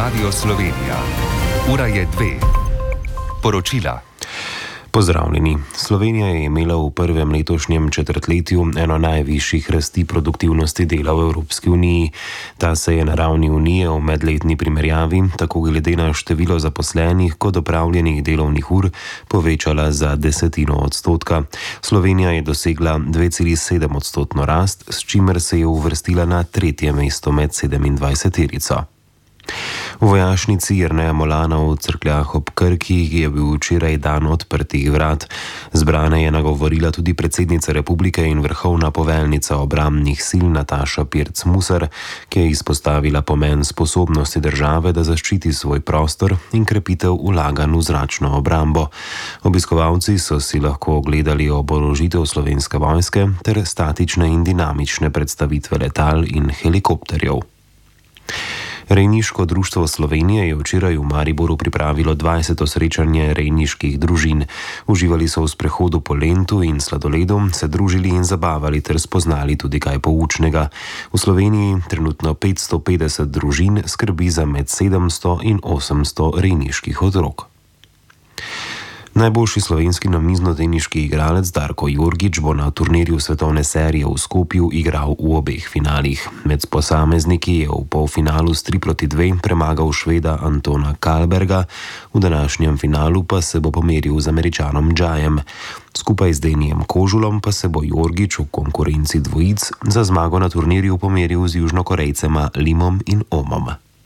Radio Slovenija. Ura je 2. Poročila. Pozdravljeni. Slovenija je imela v prvem letošnjem četrtletju eno najvišjih rasti produktivnosti dela v Evropski uniji. Ta se je na ravni unije v medletni primerjavi, tako glede na število zaposlenih kot opravljenih delovnih ur, povečala za 0,1%. Slovenija je dosegla 2,7% rast, s čimer se je uvrstila na 3. mesto med 27-terico. V vojašnici Jerneja Molana v Cerkljah ob Krki je bil včeraj dan odprtih vrat. Zbrane je nagovorila tudi predsednica republike in vrhovna poveljnica obrambnih sil Nataša Pirc Musar, ki je izpostavila pomen sposobnosti države, da zaščiti svoj prostor in krepitev vlaganj v zračno obrambo. Obiskovalci so si lahko ogledali oborožitev Slovenske vojske ter statične in dinamične predstavitve letal in helikopterjev. Rejniško društvo Slovenije je včeraj v Mariboru pripravilo 20. srečanje rejniških družin. Uživali so v sprehodu po Lentu in sladoledu, se družili in zabavali ter spoznali tudi kaj poučnega. V Sloveniji trenutno 550 družin skrbi za med 700 in 800 rejniških otrok. Najboljši slovenski namiznoteniški igralec Darko Jorgić bo na turnirju svetovne serije v Skopju igral v obeh finalih. Med posamezniki je v polfinalu s 3-2 premagal Šveda Antona Kalberga, v današnjem finalu pa se bo pomeril z Američanom Džajem. Skupaj z Denijem Kožulom pa se bo Jorgić v konkurenci dvojic za zmago na turnirju pomeril z Južnokorejcema Limom in Omom.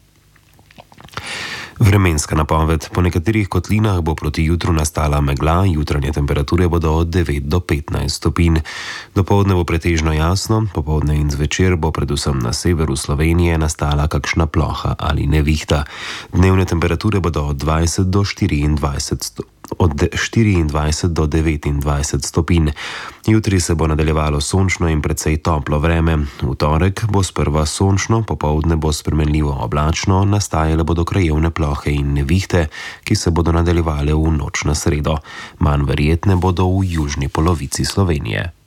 Vremenska napoved. Po nekaterih kotlinah bo proti jutru nastala megla, jutranje temperature bodo od 9 do 15 stopinj. Dopoldne bo pretežno jasno, popoldne in zvečer bo predvsem na severu Slovenije nastala kakšna ploha ali nevihta. Dnevne temperature bodo od 20 do 24 do 29 stopinj. Jutri se bo nadaljevalo sončno in precej toplo vreme. V torek bo sprva sončno, popoldne bo spremenljivo oblačno, nastajale bodo krajevne plohe in nevihte, ki se bodo nadaljevale v noč na sredo. Manj verjetne bodo v južni polovici Slovenije.